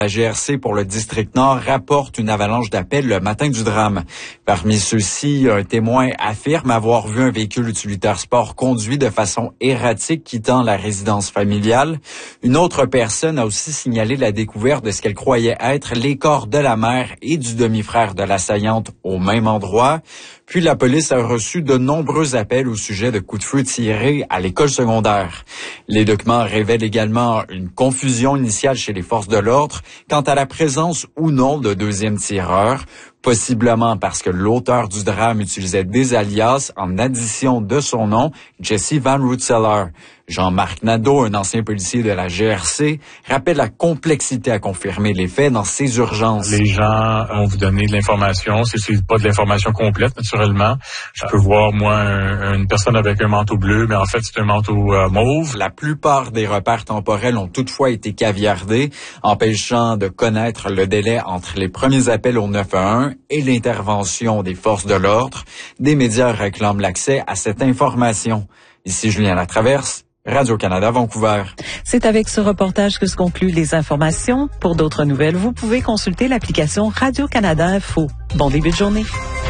La GRC pour le district Nord rapporte une avalanche d'appels le matin du drame. Parmi ceux-ci, un témoin affirme avoir vu un véhicule utilitaire sport conduit de façon erratique quittant la résidence familiale. Une autre personne a aussi signalé la découverte de ce qu'elle croyait être les corps de la mère et du demi-frère de l'assaillante au même endroit. Puis la police a reçu de nombreux appels au sujet de coups de feu tirés à l'école secondaire. Les documents révèlent également une confusion initiale chez les forces de l'ordre quant à la présence ou non de deuxième tireur, possiblement parce que l'auteur du drame utilisait des alias en addition de son nom, Jesse Van Rootseller. Jean-Marc Nadeau, un ancien policier de la GRC, rappelle la complexité à confirmer les faits dans ces urgences. Les gens vont vous donner de l'information. C'est pas de l'information complète, naturellement. Je peux voir, moi, une personne avec un manteau bleu, mais en fait, c'est un manteau mauve. La plupart des repères temporels ont toutefois été caviardés, empêchant de connaître le délai entre les premiers appels au 911 et l'intervention des forces de l'ordre. Des médias réclament l'accès à cette information. Ici Julien Latraverse, Radio-Canada, Vancouver. C'est avec ce reportage que se concluent les informations. Pour d'autres nouvelles, vous pouvez consulter l'application Radio-Canada Info. Bon début de journée.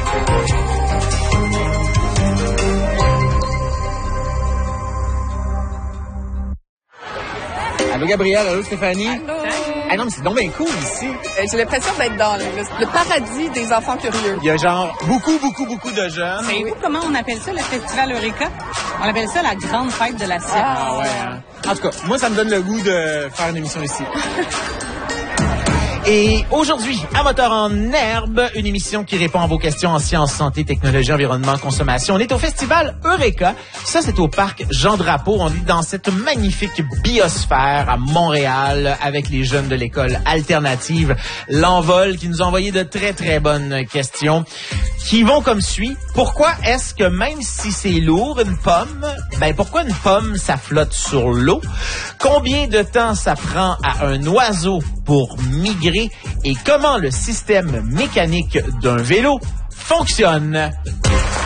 Allô Gabrielle, allô Stéphanie. Allô. Ah non, mais c'est donc bien cool ici. J'ai l'impression d'être dans le paradis des enfants curieux. Il y a genre beaucoup de jeunes. Savez-vous comment on appelle ça, le festival Eureka? On appelle ça la grande fête de la science. Ah ouais, hein? En tout cas, moi, ça me donne le goût de faire une émission ici. Et aujourd'hui, à Moteur en herbe, une émission qui répond à vos questions en sciences, santé, technologie, environnement, consommation. On est au festival Eureka. Ça, c'est au parc Jean-Drapeau. On est dans cette magnifique biosphère à Montréal avec les jeunes de l'école alternative L'Envol qui nous ont envoyé de très, très bonnes questions qui vont comme suit. Pourquoi est-ce que même si c'est lourd, une pomme, pourquoi une pomme, ça flotte sur l'eau? Combien de temps ça prend à un oiseau pour migrer? Et comment le système mécanique d'un vélo fonctionne?